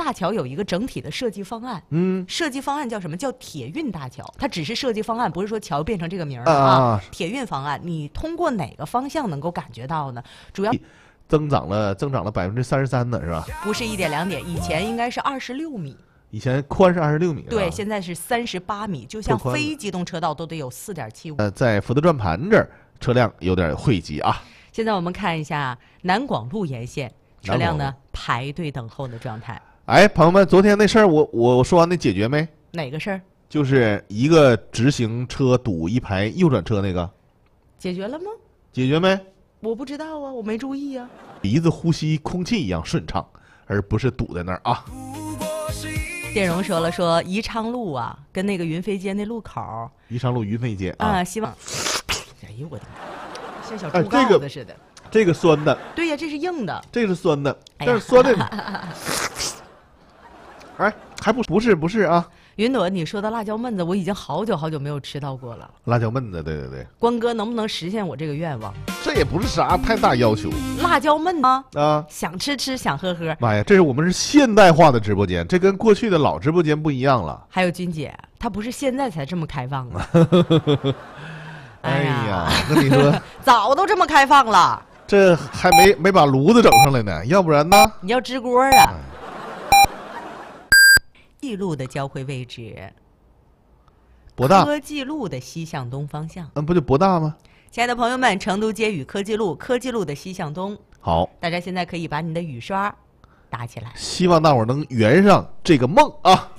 大桥有一个整体的设计方案，设计方案叫什么？叫铁运大桥。它只是设计方案，不是说桥变成这个名儿啊。铁运方案，你通过哪个方向能够感觉到呢？主要增长了33%呢，是吧？ 不是1点2点，以前应该是26米。 以前宽是26米， 对，现在是38米，就像非机动车道都得有4.75。 在福德转盘这儿车辆有点汇集啊。 现在我们看一下南广路沿线车辆呢排队等候的状态。 哎，朋友们，昨天那事儿我说完，那解决没？ 哪个事儿？ 就是一个直行车堵一排右转车那个， 解决了吗？ 解决没？ 我不知道啊，我没注意啊。 鼻子呼吸空气一样顺畅，而不是堵在那儿啊。 电容说了，说宜昌路啊，跟那个云飞街那路口， 宜昌路云飞街啊， 希望，哎呦我的妈，像小猪羔子似的。 这个酸的。 对呀，这是硬的。 这个是酸的，但是酸的，哎，还不是啊。 云朵，你说的辣椒焖子，我已经好久没有吃到过了。 辣椒焖子，对对对。 关哥，能不能实现我这个愿望？ 这也不是啥太大要求。 辣椒焖吗？ 啊， 想吃，想喝。 妈呀，我们是现代化的直播间，这跟过去的老直播间不一样了。 还有君姐，她不是现在才这么开放吗？ 哎呀，跟你说， 早都这么开放了。 这还没把炉子整上来呢，要不然呢？ 你要支锅啊。记路的交汇位置， 博大科技路的西向东方向。 不就博大吗？ 亲爱的朋友们，成都街与科技路的西向东。 好， 大家现在可以把你的雨刷打起来。 希望大伙儿能圆上这个梦啊！